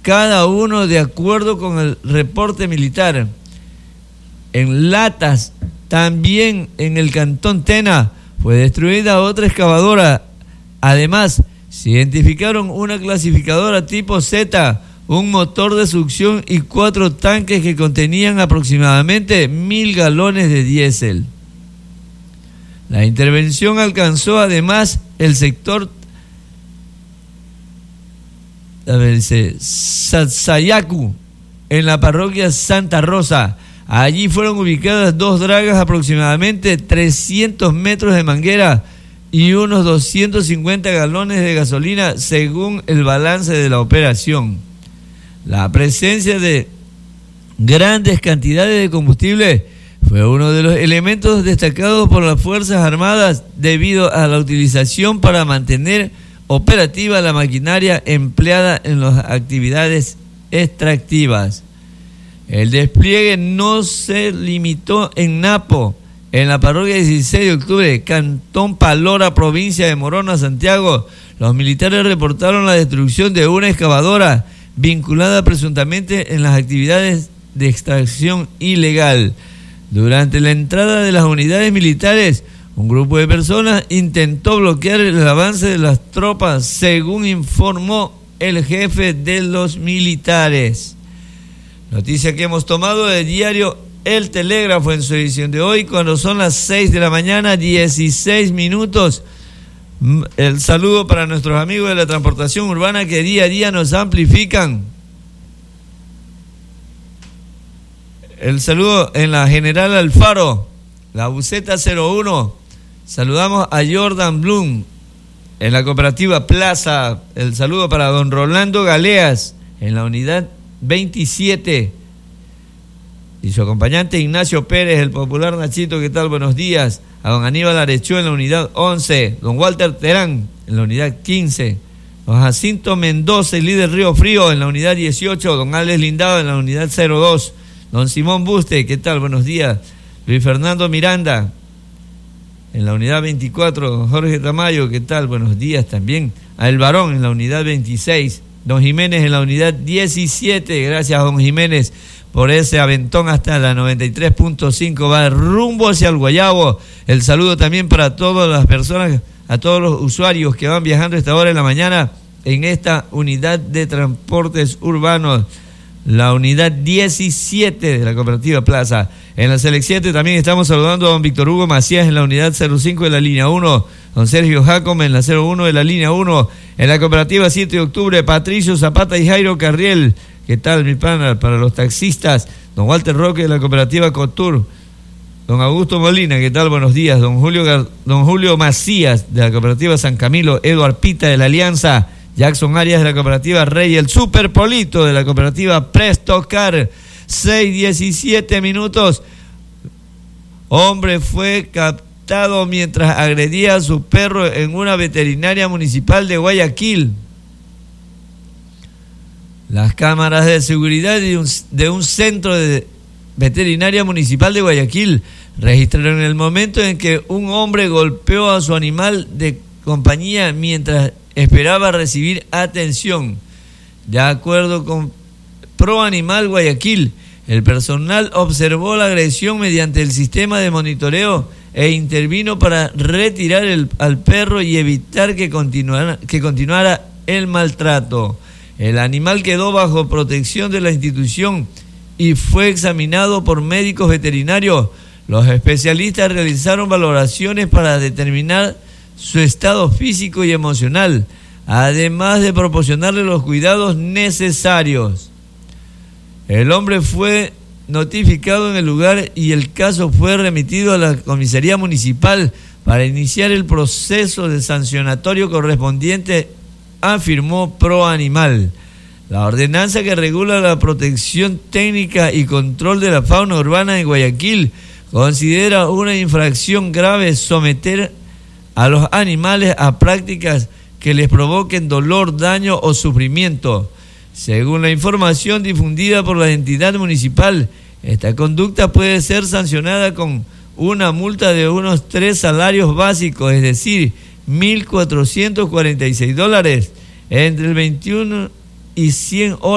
cada uno de acuerdo con el reporte militar. En Latas, también en el cantón Tena, fue destruida otra excavadora. Además, se identificaron una clasificadora tipo Z, un motor de succión y 4 tanques que contenían aproximadamente 1.000 galones de diésel. La intervención alcanzó además el sector Satsayacu, en la parroquia Santa Rosa. Allí fueron ubicadas 2 dragas, aproximadamente 300 metros de manguera y unos 250 galones de gasolina, según el balance de la operación. La presencia de grandes cantidades de combustible fue uno de los elementos destacados por las Fuerzas Armadas debido a la utilización para mantener operativa la maquinaria empleada en las actividades extractivas. El despliegue no se limitó en Napo, en la parroquia 16 de octubre, Cantón Palora, provincia de Morona, Santiago. Los militares reportaron la destrucción de una excavadora vinculada presuntamente en las actividades de extracción ilegal. Durante la entrada de las unidades militares, un grupo de personas intentó bloquear el avance de las tropas, según informó el jefe de los militares. Noticia que hemos tomado del diario El Telégrafo en su edición de hoy, cuando son las 6 de la mañana, 16 minutos. El saludo para nuestros amigos de la transportación urbana que día a día nos amplifican. El saludo en la General Alfaro, la Buceta 01. Saludamos a Jordan Bloom en la cooperativa Plaza. El saludo para don Rolando Galeas en la unidad 27. Y su acompañante Ignacio Pérez, el popular Nachito, ¿qué tal? Buenos días. A don Aníbal Arechó en la unidad 11. Don Walter Terán en la unidad 15. Don Jacinto Mendoza y líder Río Frío en la unidad 18. Don Alex Lindado en la unidad 02. Don Simón Buste, ¿qué tal? Buenos días. Luis Fernando Miranda en la unidad 24. Don Jorge Tamayo, ¿qué tal? Buenos días también. A El Varón en la unidad 26. Don Jiménez en la unidad 17. Gracias, don Jiménez, por ese aventón hasta la 93.5. Va rumbo hacia el Guayabo. El saludo también para todas las personas, a todos los usuarios que van viajando a esta hora de la mañana en esta unidad de transportes urbanos, la unidad 17 de la cooperativa Plaza. En la Select 7 también estamos saludando a don Víctor Hugo Macías en la unidad 05 de la línea 1, don Sergio Jacome en la 01 de la línea 1, en la cooperativa 7 de octubre, Patricio Zapata y Jairo Carriel. ¿Qué tal, mi pana? Para los taxistas, don Walter Roque de la cooperativa Cotur, don Augusto Molina, ¿qué tal? Buenos días. Don Julio Macías de la cooperativa San Camilo, Eduard Pita de la Alianza, Jackson Arias de la cooperativa Rey, el Super Polito de la cooperativa Presto Car. 6:17 minutos. Hombre fue captado mientras agredía a su perro en una veterinaria municipal de Guayaquil. Las cámaras de seguridad de un centro de veterinaria municipal de Guayaquil registraron el momento en que un hombre golpeó a su animal de compañía mientras esperaba recibir atención. De acuerdo con Pro Animal Guayaquil, el personal observó la agresión mediante el sistema de monitoreo e intervino para retirar al perro y evitar que continuara el maltrato. El animal quedó bajo protección de la institución y fue examinado por médicos veterinarios. Los especialistas realizaron valoraciones para determinar su estado físico y emocional, además de proporcionarle los cuidados necesarios. El hombre fue notificado en el lugar y el caso fue remitido a la comisaría municipal para iniciar el proceso de sancionatorio correspondiente, afirmó Pro Animal. La ordenanza que regula la protección técnica y control de la fauna urbana en Guayaquil considera una infracción grave someter a los animales a prácticas que les provoquen dolor, daño o sufrimiento. Según la información difundida por la entidad municipal, esta conducta puede ser sancionada con una multa de unos 3 salarios básicos, es decir, $1,446, entre el 21 y 100 horas.